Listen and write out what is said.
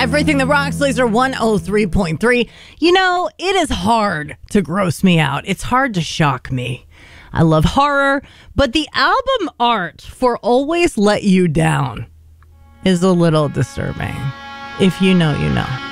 Everything that rocks, Laser 103.3. You know, it is hard to gross me out. It's hard to shock me. I love horror, but the album art for Always Let You Down is a little disturbing. If you know, you know.